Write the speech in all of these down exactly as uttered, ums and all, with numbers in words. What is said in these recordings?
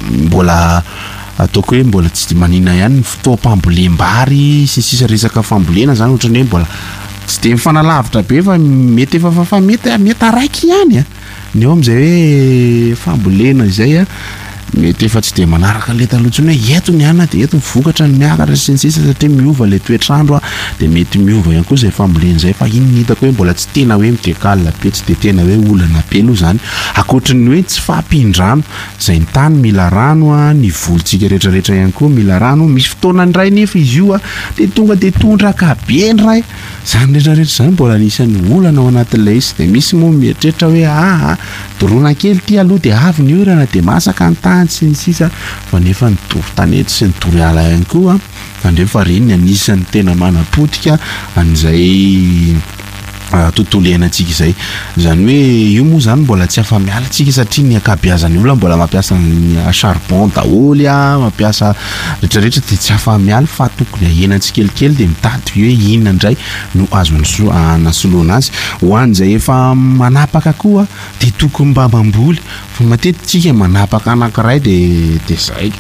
mbola ataoko hoe mbola tsy manina ihany fotoam-pambolem-bary sy sisa resaka fambolena zany ohatrany hoe mbola tsy de mifanalavitra be fa mety efa fa mety mety araiky ihany a ny eo am'izay hoe fambolena izay a mety efa tsy de manaraka le talohatsiny hoe eto ny ana de eto vokatra ny miakatra sy ny sisa satria miova le toetrandro a de mety miova ihany koa zay fambolena zay fa iny ny hitako hoe mbola tsy tena hoe midekala be tsy de tena hoe olana be aloha zany akoatrany hoe tsy fampindrano zay ny tany mila rano a ny volontsika rehetrarehetra ihany koa mila rano misy fotoana ny ray nefa izy io a de tonga de tondraka be ny ray zany rehetrarehetra zany mbola anisan'ny olana ao anatin'ilay izy de misy moa mieritreritra hoe ah dorona kely ty aloha de avy ny orana de masaka ny tany sy ny sisa fa nefa ny doro tanety sy ny doro ala ihany koa andrefa reny anisan'ny tena manapotika an'izay tontolo iainantsika izay zany hoe io moa zany mbola tsy afa-miala tsika satria ny akabeazan'ny olona mbola mampiasa ny charbon daholy a mampiasa rehetrarehetra de tsy afa-miala fa tokony iainantsikelikely de mitady hoe inona indray no azo nasoloana azy ho an'izay efa manapaka koa de tokony mba mamboly fa matetika manapaka anankiray de de zay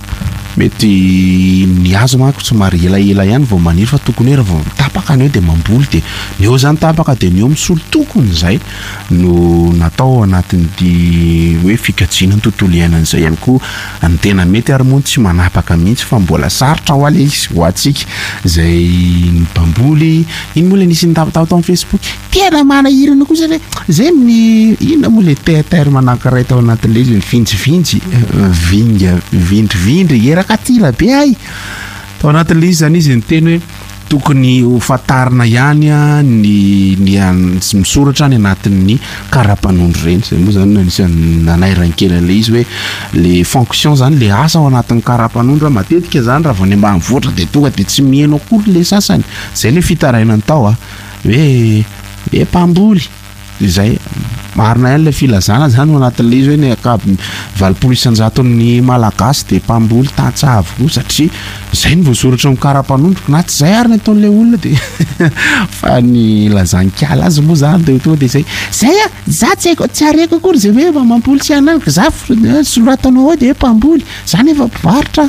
mety ny azo manko somary elaela ihany vao maniry fa tokony hoe vao tapaka ny eo de mamboly de ny eo zany tapaka de ny eo misolo tokony zay no natao anatin'ity hoe fikajiana ny tontolo iainan'izay ihany koa ny tena mety ary moa tsy manapaka mihitsy fa mbola sarotra ho ale izy ho antsika zay ny mpamboly iny moa le nisy nitapatao tao amin'ny Facebook tena manahirana kosa le zay ny inona moa le terme anankiray tao anatin'le izy vinjivinjy vinga vindrivindry erakatila be ay tao anatin'le izy zany izy ny teny hoe tokony ho fatarina ihany a ny ny misoratra ny anatin'ny karapanondro reny zay moa zany anisan'ny nanairan-kely le izy hoe le fonction zany le asa ao anatin'ny karapanondro matetika zany raha vao ny ambanivohitra de tonga de tsy mihaino akory le sasany zay le fitarainany tao a hoe hoe mpamboly izay marina ihany le filazana zany ao anatin'le izy hoe ny akaby valopolo isan-jato ny malagasy de mpamboly tantsavo koa satria zay ny voasoratra amin'ny karapanondro na tsy zay ary ny ataon'le olona de fa ny lazan-kiala azy moa zany de tonga de zay zay a za tsy haiko tsy areko akory zay hoe mamboly tsy ananiko za soloratanao ao de hoe mpamboly zany efa mpivarotra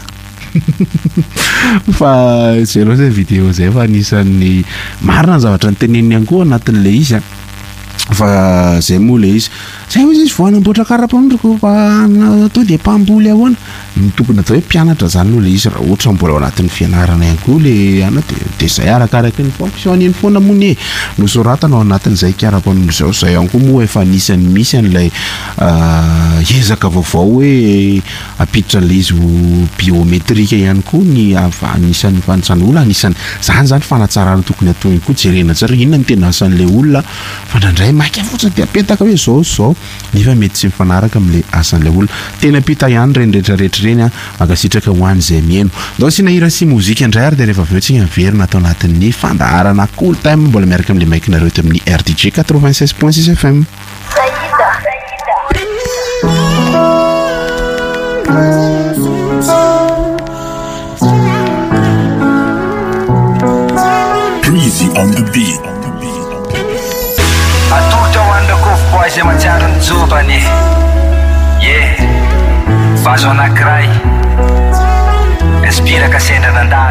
fa zay loha zay vidéo zay fa anisan'ny marina ny zavatra nyteneniny ihany koa anatin'le izy a fa zay moa le izy zay izy izy voanamboatra karapanondro ko atao de mpamboly ahoana ny tokony atao hoe mpianatra zany no le izy raha ohatra mbola ao anatin'ny fianarana ihany koa le ana de de zay arakaraky ny fonction iny foana moni nosoratana ao anatin'izay karapanondro zao zay ihany koa moa efa anisan'ny misy an'ilay ezaka vaovao hoe apiditra le izy biometrika ihany koa ny anisan'ny fanitsan'olona anisan'ny zany zany fanatsarana tokony atao ihany koa jerena tsara inona ny tena asan'le olona fandrandray maika fotsiny de apetaka hoe zao zao nefa mety tsy mifanaraka amin'le asan'le olona tena pita ihany reny rehetrarehetra reny a makasitraka ho an'izay mihaino ndao sina hira sy mozika indray ary de rehefa avy eo tsika miverina atao anatin'ny fandaharana cool time mbola miaraka amin'le maikinareo eto amin'ny R D J quatre-vingt-seize point six F M. Breezy on the beat. Boys e manjaro ny jobany yeah vazo anankiray inspiraka sendra nandalo